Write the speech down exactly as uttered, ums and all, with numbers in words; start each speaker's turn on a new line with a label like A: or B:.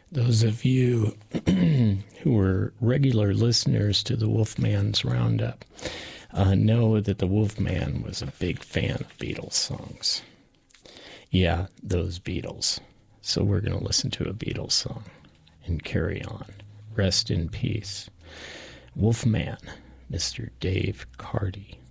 A: Those of you who were regular listeners to the Wolfman's Roundup uh, know that the Wolfman was a big fan of Beatles songs. Yeah, those Beatles. So we're going to listen to a Beatles song and carry on. Rest in peace. Wolfman, Mister Dave Carty.